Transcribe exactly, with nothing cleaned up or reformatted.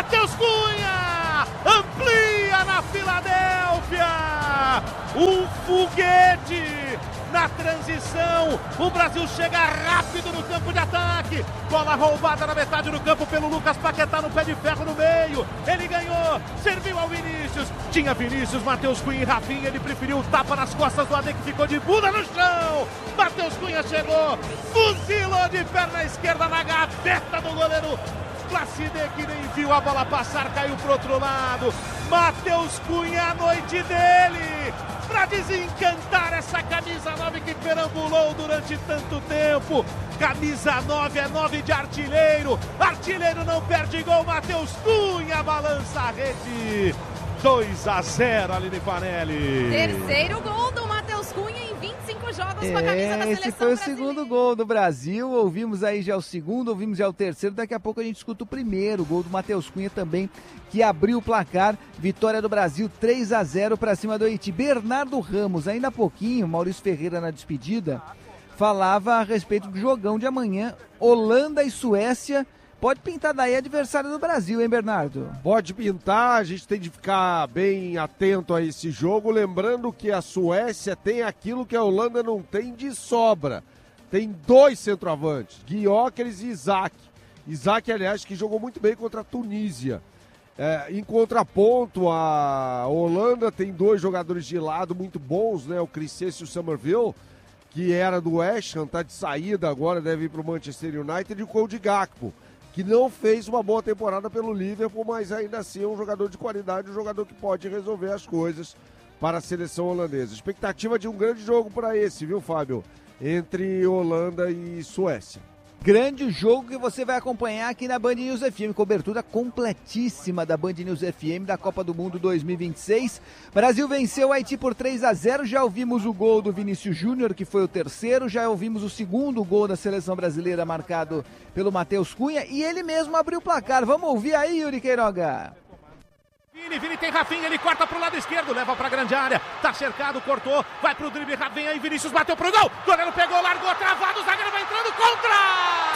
Matheus Cunha amplia na Filadélfia, um foguete na transição, o Brasil chega rápido no campo de ataque, bola roubada na metade do campo pelo Lucas Paquetá no pé de ferro no meio, ele ganhou, serviu ao Vinícius, tinha Vinícius, Matheus Cunha e Rafinha, ele preferiu o tapa nas costas do Ade que ficou de bunda no chão, Matheus Cunha chegou, fuzilou de perna esquerda na gaveta do goleiro Placide, que nem viu a bola passar, caiu pro outro lado. Matheus Cunha, a noite dele, para desencantar essa camisa nove que perambulou durante tanto tempo. Camisa nove é nove de artilheiro, artilheiro não perde gol, Matheus Cunha balança a rede. dois a zero, Aline Fanelli. Terceiro gol do Matheus Cunha em vinte e cinco jogos é, com a camisa da seleção esse foi o brasileira. segundo gol do Brasil, ouvimos aí já o segundo, ouvimos já o terceiro, daqui a pouco a gente escuta o primeiro gol do Matheus Cunha também, que abriu o placar, vitória do Brasil três a zero para cima do Haiti. Bernardo Ramos, ainda há pouquinho, Maurício Ferreira na despedida, falava a respeito do jogão de amanhã, Holanda e Suécia. Pode pintar daí adversário do Brasil, hein, Bernardo? Pode pintar, a gente tem de ficar bem atento a esse jogo, lembrando que a Suécia tem aquilo que a Holanda não tem de sobra. Tem dois centroavantes, Gyökeres e Isaac. Isaac, aliás, que jogou muito bem contra a Tunísia. É, em contraponto, a Holanda tem dois jogadores de lado muito bons, né? O Christensen e o Summerville, que era do West Ham, tá de saída agora, deve ir para o Manchester United, e o Cody Gakpo, que não fez uma boa temporada pelo Liverpool, mas ainda assim é um jogador de qualidade, um jogador que pode resolver as coisas para a seleção holandesa. Expectativa de um grande jogo para esse, viu, Fábio? Entre Holanda e Suécia. Grande jogo que você vai acompanhar aqui na Band News F M, cobertura completíssima da Band News F M da Copa do Mundo dois mil e vinte e seis. Brasil venceu o Haiti por três a zero, já ouvimos o gol do Vinícius Júnior, que foi o terceiro, já ouvimos o segundo gol da seleção brasileira marcado pelo Matheus Cunha, e ele mesmo abriu o placar. Vamos ouvir aí, Yuri Queiroga. Vini, Vini tem Rafinha, ele corta pro lado esquerdo, leva pra grande área, tá cercado, cortou, vai pro drible, Rafinha e Vinícius bateu pro gol, goleiro pegou, largou, travado, o zagueiro vai entrando, contra!